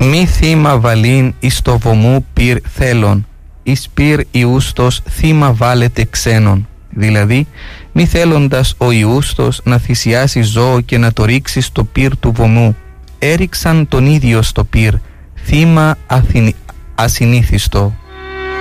Μη θύμα βαλήν εις το βωμού πυρ θέλων, εις πυρ Ιούστος θύμα βάλετε ξένον. Δηλαδή, μη θέλοντας ο Ιούστος να θυσιάσει ζώο και να το ρίξει στο πυρ του βωμού, έριξαν τον ίδιο στο πυρ, θύμα ασυνήθιστο.